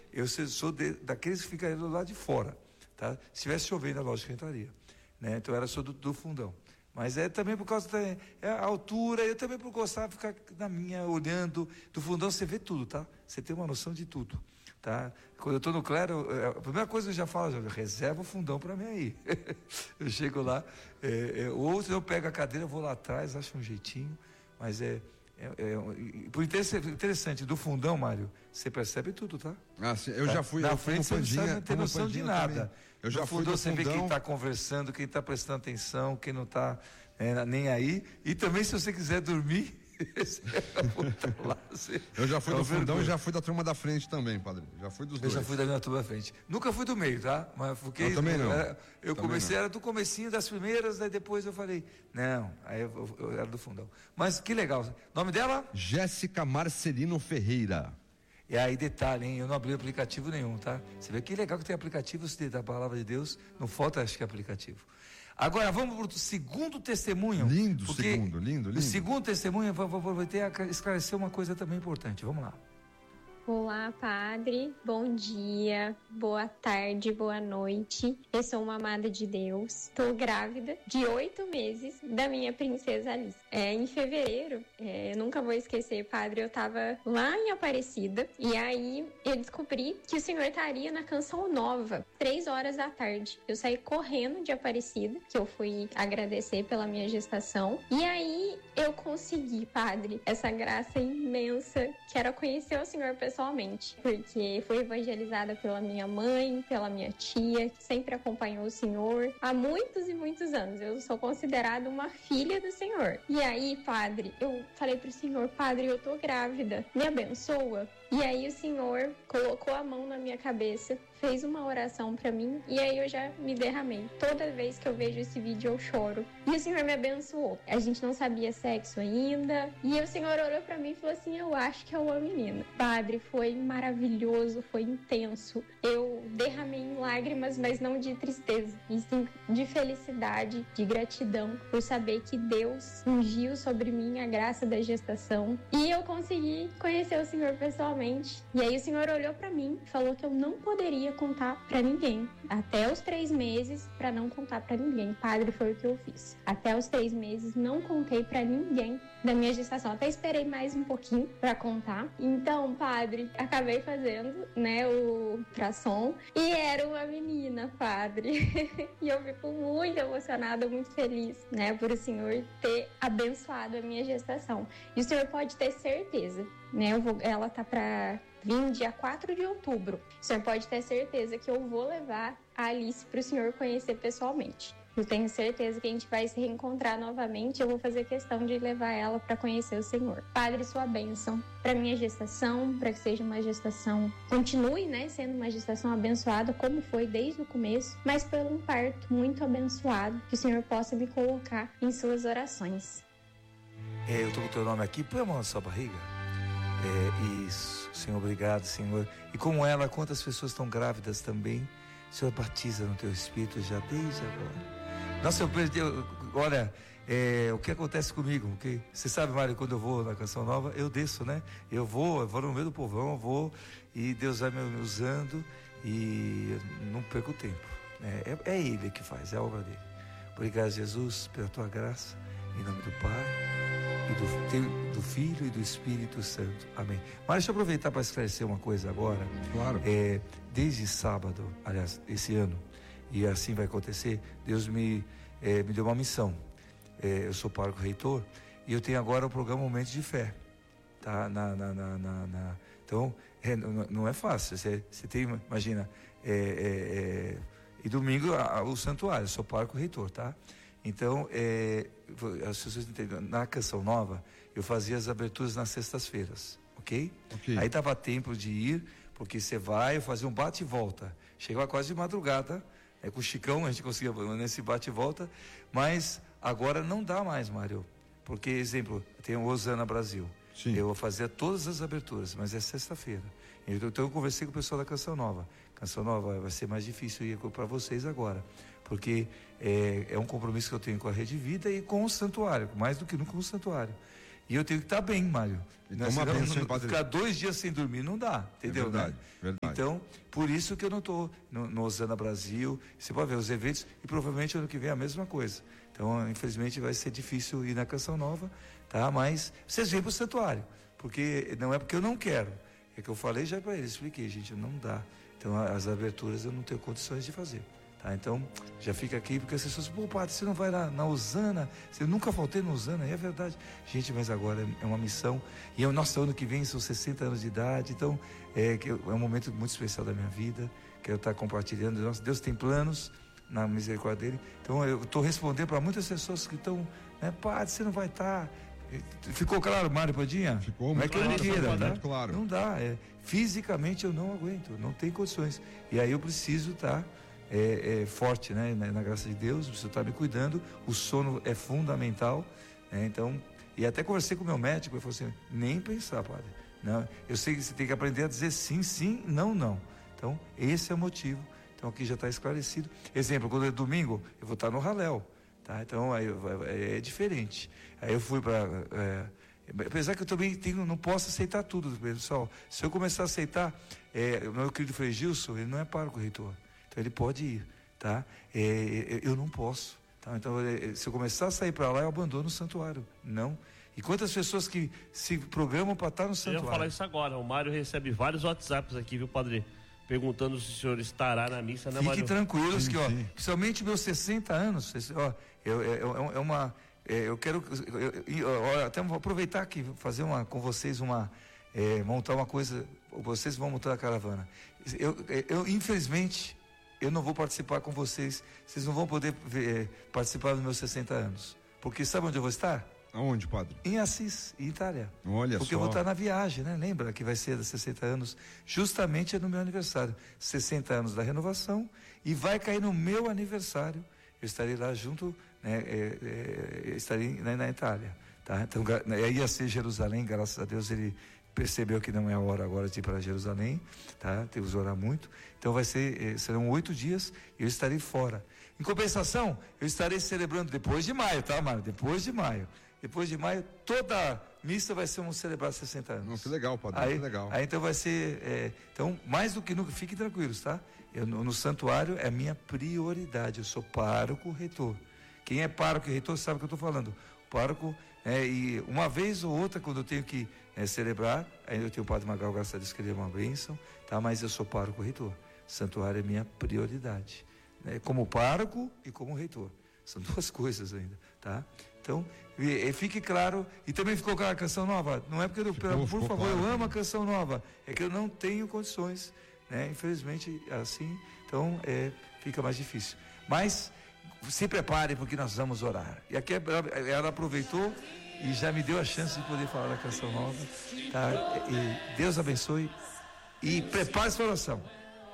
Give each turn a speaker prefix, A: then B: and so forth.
A: eu sou daqueles que ficariam do lado de fora, tá? Se estivesse chovendo, a lógica entraria, né? Então eu sou do fundão. Mas é também por causa da altura, eu também por gostar de ficar na minha, olhando. Do fundão você vê tudo, tá? Você tem uma noção de tudo, tá? Quando eu estou no clero, a primeira coisa que eu já falo, reserva o fundão para mim aí. Eu chego lá, ou se eu pego a cadeira, eu vou lá atrás, acho um jeitinho, mas por interessante, do fundão, Mário, você percebe tudo, tá?
B: Ah, sim, eu já fui.
A: Na frente você não sabe ter noção de nada.
B: Também. Eu já fui do
A: você
B: fundão.
A: vê quem está conversando, quem está prestando atenção, quem não está nem aí. E também, se você quiser dormir,
B: eu já fui do fundão e já fui da turma da frente também, padre. Já fui dos dois.
A: Eu já fui da minha turma da frente. Nunca fui do meio, tá? Mas porque
B: eu também não.
A: Eu comecei, era do comecinho das primeiras, daí depois eu falei, não, aí eu era do fundão. Mas que legal. Nome dela?
B: Jéssica Marcelino Ferreira.
A: E aí, detalhe, hein? Eu não abri aplicativo nenhum, tá? Você vê que legal que tem aplicativos da Palavra de Deus. Não falta, acho que, aplicativo. Agora, vamos para o segundo testemunho.
B: Lindo, lindo.
A: O segundo testemunho, vou aproveitar a esclarecer uma coisa também importante. Vamos lá.
C: Olá, padre. Bom dia, boa tarde, boa noite. Eu sou uma amada de Deus. Estou grávida de 8 meses da minha princesa Alice. Em fevereiro, eu nunca vou esquecer, padre, eu estava lá em Aparecida e aí eu descobri que o senhor estaria na Canção Nova, 3 horas da tarde. Eu saí correndo de Aparecida, que eu fui agradecer pela minha gestação. E aí eu consegui, padre, essa graça imensa que era conhecer o senhor pessoalmente, porque fui evangelizada pela minha mãe, pela minha tia, que sempre acompanhou o Senhor há muitos e muitos anos. Eu sou considerada uma filha do Senhor. E aí, padre, eu falei pro Senhor, padre, eu tô grávida, me abençoa. E aí o Senhor colocou a mão na minha cabeça, fez uma oração pra mim e aí eu já me derramei. Toda vez que eu vejo esse vídeo eu choro. E o Senhor me abençoou. A gente não sabia sexo ainda. E o Senhor olhou pra mim e falou assim, eu acho que é uma menina. Padre, foi maravilhoso, foi intenso. Eu derramei em lágrimas, mas não de tristeza, e sim de felicidade, de gratidão, por saber que Deus ungiu sobre mim a graça da gestação. E eu consegui conhecer o Senhor pessoalmente. E aí o Senhor olhou pra mim e falou que eu não poderia contar pra ninguém. Até os 3 meses, pra não contar pra ninguém. Padre, foi o que eu fiz. Até os 3 meses, não contei pra ninguém da minha gestação. Até esperei mais um pouquinho pra contar. Então, padre, acabei fazendo, né, o ultrassom. E era uma menina, padre. E eu fico muito emocionada, muito feliz, né, por o Senhor ter abençoado a minha gestação. E o Senhor pode ter certeza, né, ela tá pra vir dia 4 de outubro. O Senhor pode ter certeza que eu vou levar a Alice pro Senhor conhecer pessoalmente. Eu tenho certeza que a gente vai se reencontrar novamente. Eu vou fazer questão de levar ela para conhecer o Senhor. Padre, sua bênção para minha gestação, para que seja uma gestação, continue, né, sendo uma gestação abençoada, como foi desde o começo, mas por um parto muito abençoado, que o Senhor possa me colocar em suas orações.
A: Eu tô com o teu nome aqui, põe a mão na sua barriga. Isso, Senhor, obrigado, Senhor. E como ela, quantas pessoas estão grávidas também, o Senhor batiza no teu espírito já desde agora. Nossa, eu perdi, olha, o que acontece comigo, porque você sabe, Mário, quando eu vou na Canção Nova, eu desço, né? Eu vou no meio do povão, eu vou, e Deus vai me usando, e eu não perco tempo, né? É Ele que faz, é a obra dele. Obrigado, Jesus, pela tua graça, em nome do Pai, e do Filho e do Espírito Santo. Amém. Mas deixa eu aproveitar para esclarecer uma coisa agora.
B: Claro.
A: Desde sábado, aliás, esse ano, e assim vai acontecer, Deus me deu uma missão. Eu sou pároco reitor e eu tenho agora o programa Momentos de Fé, tá? Então, não é fácil. Você tem, imagina, e domingo o santuário, eu sou pároco reitor, tá? Então, as pessoas entendem, na Canção Nova, eu fazia as aberturas nas sextas-feiras, ok? Aí dava tempo de ir, porque você vai, eu fazia um bate e volta. Chegava quase de madrugada, com o Chicão a gente conseguia nesse bate e volta, mas agora não dá mais, Mário, porque, exemplo, tem o Osana Brasil. Sim. Eu fazia todas as aberturas, mas é sexta-feira. Então eu conversei com o pessoal da Canção Nova. Canção Nova vai ser mais difícil ir para vocês agora, porque é um compromisso que eu tenho com a Rede Vida e com o santuário, mais do que nunca com o santuário. E eu tenho que estar bem, Mário.
B: Então, uma bênção, padre.
A: Ficar 2 dias sem dormir não dá, entendeu?
B: Verdade,
A: né?
B: verdade.
A: Então, por isso que eu não estou no Osana Brasil. Você pode ver os eventos, e provavelmente ano que vem é a mesma coisa. Então, infelizmente, vai ser difícil ir na Canção Nova, tá? Mas vocês vêm para o santuário, porque não é porque eu não quero, é que eu falei já para eles, expliquei, gente, não dá. Então, as aberturas eu não tenho condições de fazer. Tá, então, já fica aqui, porque as pessoas, pô, padre, você não vai na Osana, você nunca faltei na Osana, é verdade. Gente, mas agora é uma missão, e o nosso ano que vem são 60 anos de idade, então é um momento muito especial da minha vida, quero estar compartilhando. Nosso Deus tem planos na misericórdia dele, então eu estou respondendo para muitas pessoas que estão, né, padre, você não vai estar. Ficou claro, Mário Padinha?
B: Ficou
A: muito claro. Não é que eu não queira,
B: muito claro.
A: Não dá, fisicamente eu não aguento, não tem condições, e aí eu preciso estar forte, né? Na graça de Deus, você está me cuidando, o sono é fundamental, né? Então, e até conversei com o meu médico, ele falou assim, nem pensar, padre, não, eu sei que você tem que aprender a dizer sim, sim, não, não. Então, esse é o motivo. Então, aqui já está esclarecido. Exemplo, quando é domingo, eu vou estar no Raléu, tá? Então, aí é diferente. Aí eu fui para... apesar que eu também não posso aceitar tudo, pessoal. Se eu começar a aceitar, o meu querido Frei Gilson, ele não é pároco reitor. Então ele pode ir, tá? Eu não posso, tá? Então se eu começar a sair para lá, eu abandono o santuário. Não. E quantas pessoas que se programam para estar no santuário?
D: Eu ia falar isso agora. O Mário recebe vários WhatsApps aqui, viu, padre? Perguntando se o senhor estará na missa, né, Mário?
A: Fiquem tranquilos que, ó, principalmente meus 60 anos, ó, eu quero, até vou aproveitar aqui, fazer com vocês montar uma coisa, vocês vão montar a caravana. Eu infelizmente, eu não vou participar com vocês não vão poder participar dos meus 60 anos. Porque sabe onde eu vou estar?
B: Aonde, padre?
A: Em Assis, em Itália.
B: Olha
A: porque
B: só.
A: eu vou estar na viagem, né? Lembra que vai ser dos 60 anos, justamente no meu aniversário. 60 anos da renovação, e vai cair no meu aniversário. Eu estarei lá junto, né? Estarei na Itália. Tá? Então, ia ser Jerusalém, graças a Deus ele percebeu que não é a hora agora de ir para Jerusalém, tá? Temos que orar muito. Então serão 8 dias e eu estarei fora. Em compensação, eu estarei celebrando depois de maio, tá, Mário? Depois de maio, toda missa vai ser celebrar 60 anos.
B: Não, que legal, padre,
A: aí,
B: que legal.
A: Aí então vai ser, então, mais do que nunca, fiquem tranquilos, tá? No santuário é a minha prioridade, eu sou pároco reitor. Quem é pároco e reitor sabe o que eu estou falando. Pároco, e uma vez ou outra, quando eu tenho que celebrar, aí eu tenho o padre Magal, graças a Deus, que ele é uma bênção, tá? Mas eu sou pároco reitor. Santuário é minha prioridade, né? Como pároco e como reitor. São 2 coisas ainda, tá? Então, fique claro, e também ficou claro a Canção Nova, não é porque por favor, claro, eu amo a Canção Nova, é que eu não tenho condições, né? Infelizmente, assim, então fica mais difícil. Mas se prepare, porque nós vamos orar. E aqui ela aproveitou e já me deu a chance de poder falar da Canção Nova, tá? E Deus abençoe e prepare-se para a oração.